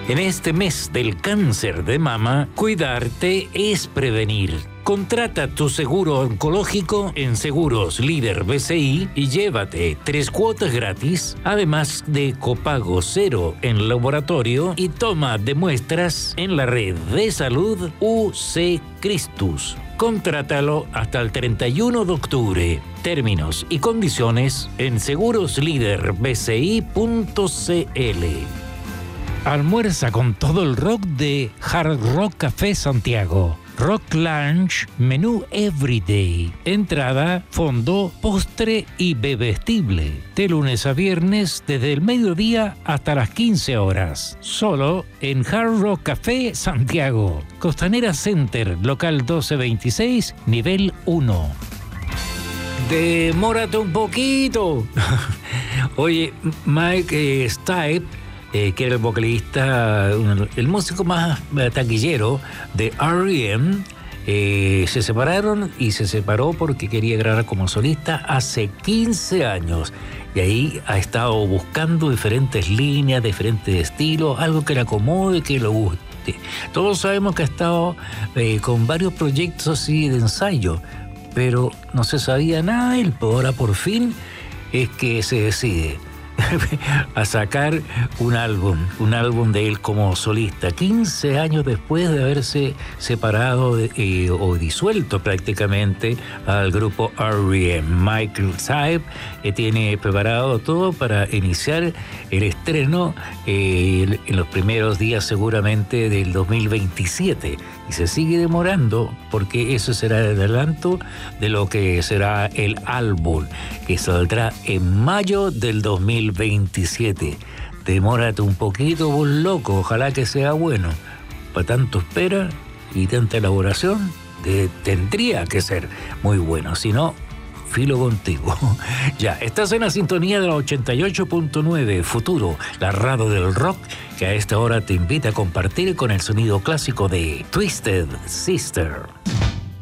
En este mes del cáncer de mama, cuidarte es prevenir. Contrata tu seguro oncológico en Seguros Líder BCI y llévate 3 cuotas gratis, además de copago cero en laboratorio y toma de muestras en la red de salud UC Christus. Contrátalo hasta el 31 de octubre. Términos y condiciones en segurosliderbci.cl. Almuerza con todo el rock de Hard Rock Café Santiago. Rock Lunch, menú Everyday. Entrada, fondo, postre y bebestible. De lunes a viernes desde el mediodía hasta las 15 horas. Solo en Hard Rock Café Santiago. Costanera Center, local 1226, nivel 1. Demórate un poquito. Oye, Mike Stipe, que era el vocalista, el músico más taquillero de R.E.M., se separaron y se separó porque quería grabar como solista hace 15 años. Y ahí ha estado buscando diferentes líneas, diferentes estilos, algo que le acomode, que le guste. Todos sabemos que ha estado con varios proyectos así de ensayo, pero no se sabía nada de él. Ahora por fin es que se decide a sacar un álbum de él como solista, 15 años después de haberse separado o disuelto prácticamente al grupo R.E.M. Michael Stipe tiene preparado todo para iniciar el estreno en los primeros días seguramente del 2027, y se sigue demorando porque eso será el adelanto de lo que será el álbum que saldrá en mayo del 2027. Demórate un poquito, vos loco, ojalá que sea bueno. Para tanto espera y tanta elaboración, tendría que ser muy bueno, si no, filo contigo. Ya, estás en la sintonía de la 88.9 Futuro, la radio del rock, que a esta hora te invita a compartir con el sonido clásico de Twisted Sister.